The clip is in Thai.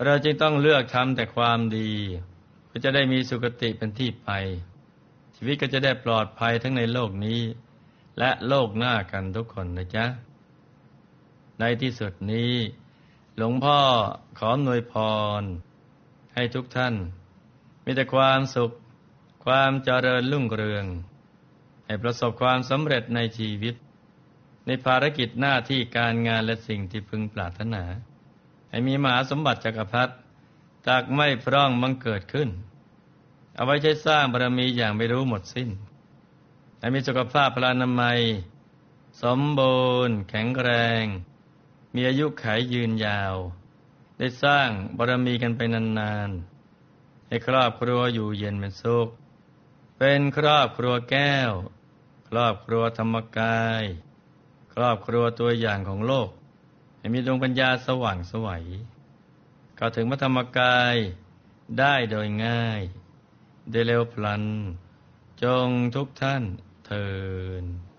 เราจึงต้องเลือกทำแต่ความดีเพื่อจะได้มีสุคติเป็นที่ไปชีวิตก็จะได้ปลอดภัยทั้งในโลกนี้และโลกหน้ากันทุกคนนะจ๊ะในที่สุดนี้หลวงพ่อขออำนวยพรให้ทุกท่านมีแต่ความสุขความเจริญรุ่งเรืองให้ประสบความสำเร็จในชีวิตในภารกิจหน้าที่การงานและสิ่งที่พึงปรารถนาให้มีมหาสมบัติจักรพรรดิจากไม่พร่องบังเกิดขึ้นเอาไว้ใช้สร้างบารมีอย่างไม่รู้หมดสิ้นให้มีสุขภาพพลานามัยสมบูรณ์แข็งแรงมีอายุขัยยืนยาวได้สร้างบารมีกันไปนานๆให้ครอบครัวอยู่เย็นเป็นสุขเป็นครอบครัวแก้วครอบครัวธรรมกายครอบครัวตัวอย่างของโลกให้มีดวงปัญญาสว่างไสวเข้าถึงพระธรรมกายได้โดยง่ายได้เร็วพลันจงทุกท่านเทอญ